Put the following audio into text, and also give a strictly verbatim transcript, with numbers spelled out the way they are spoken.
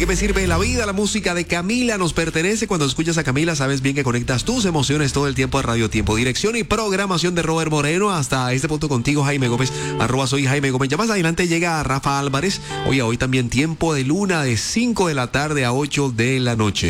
qué me sirve la vida? La música de Camila nos pertenece. Cuando escuchas a Camila, sabes bien que conectas tus emociones todo el tiempo a Radio Tiempo. Dirección y programación de Robert Moreno. Hasta este punto contigo, Jaime Gómez. Arroba soy Jaime Gómez. Ya más adelante llega Rafa Álvarez. Oye, hoy también tiempo de luna de cinco de la tarde a ocho de la noche.